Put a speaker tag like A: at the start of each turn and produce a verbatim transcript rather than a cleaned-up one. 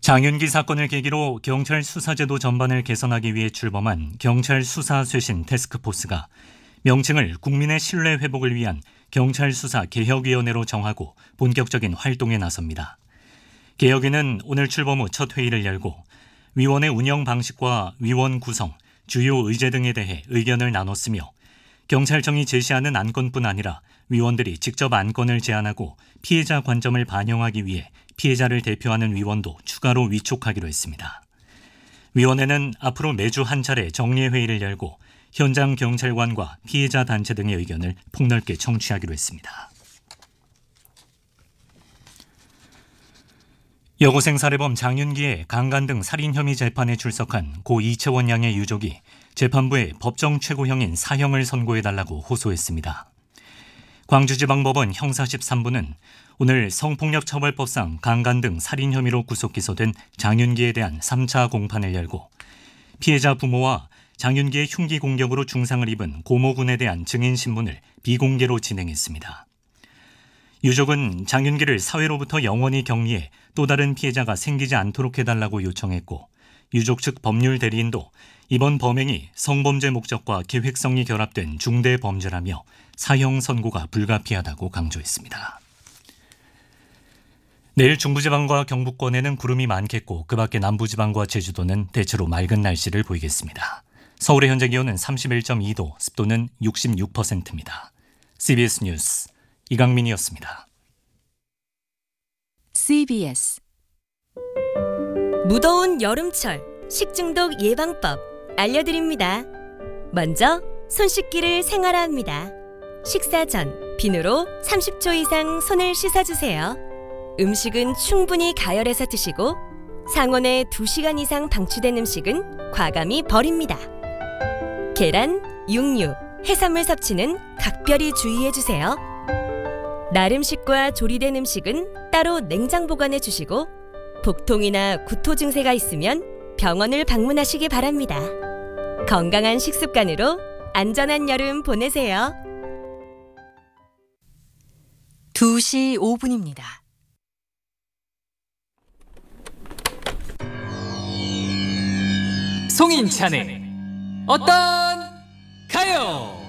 A: 장윤기 사건을 계기로 경찰 수사제도 전반을 개선하기 위해 출범한 경찰 수사 쇄신 태스크포스가 명칭을 국민의 신뢰 회복을 위한 경찰 수사 개혁위원회로 정하고 본격적인 활동에 나섭니다. 개혁위는 오늘 출범 후 첫 회의를 열고 위원회 운영 방식과 위원 구성, 주요 의제 등에 대해 의견을 나눴으며 경찰청이 제시하는 안건뿐 아니라 위원들이 직접 안건을 제안하고 피해자 관점을 반영하기 위해 피해자를 대표하는 위원도 추가로 위촉하기로 했습니다. 위원회는 앞으로 매주 한 차례 정례회의를 열고 현장 경찰관과 피해자 단체 등의 의견을 폭넓게 청취하기로 했습니다. 여고생 살해범 장윤기의 강간 등 살인 혐의 재판에 출석한 고 이채원 양의 유족이 재판부에 법정 최고형인 사형을 선고해달라고 호소했습니다. 광주지방법원 형사 십삼 부는 오늘 성폭력처벌법상 강간 등 살인 혐의로 구속 기소된 장윤기에 대한 삼 차 공판을 열고 피해자 부모와 장윤기의 흉기 공격으로 중상을 입은 고모군에 대한 증인 신문을 비공개로 진행했습니다. 유족은 장윤기를 사회로부터 영원히 격리해 또 다른 피해자가 생기지 않도록 해달라고 요청했고 유족 측 법률 대리인도 이번 범행이 성범죄 목적과 계획성이 결합된 중대 범죄라며 사형 선고가 불가피하다고 강조했습니다. 내일 중부지방과 경북권에는 구름이 많겠고 그 밖에 남부지방과 제주도는 대체로 맑은 날씨를 보이겠습니다. 서울의 현재 기온은 삼십일 점 이 도, 습도는 육십육 퍼센트입니다. 씨비에스 뉴스 이강민이었습니다.
B: 씨비에스 무더운 여름철 식중독 예방법 알려드립니다. 먼저 손 씻기를 생활화합니다. 식사 전 비누로 삼십 초 이상 손을 씻어주세요. 음식은 충분히 가열해서 드시고 상온에 두 시간 이상 방치된 음식은 과감히 버립니다. 계란, 육류, 해산물 섭취는 각별히 주의해주세요. 날 음식과 조리된 음식은 따로 냉장 보관해 주시고 복통이나 구토 증세가 있으면 병원을 방문하시기 바랍니다. 건강한 식습관으로 안전한 여름 보내세요.
C: 두 시 오 분입니다.
D: 송인찬의 어떤 가요?